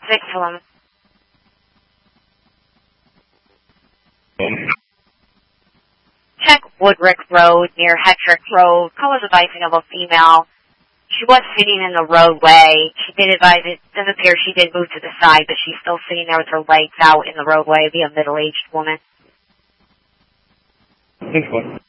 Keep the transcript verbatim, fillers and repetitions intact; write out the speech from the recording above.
six to him. Check Woodrick Road near Hetrick Road. Call was advising of a female. She was sitting in the roadway. She did advise it does appear she did move to the side, but she's still sitting there with her legs out in the roadway. Be a middle-aged woman. Six one.